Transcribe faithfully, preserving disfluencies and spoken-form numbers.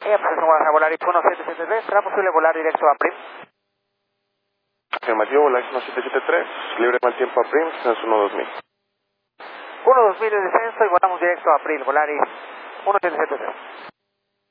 Ella pues a Volaris uno siete siete tres, ¿será posible volar directo a Prim? Afirmativo, Volaris uno siete siete tres, libre mal tiempo a Prim, descenso uno dos mil. uno dos mil de descenso y volamos directo a Prim, Volaris uno siete siete tres.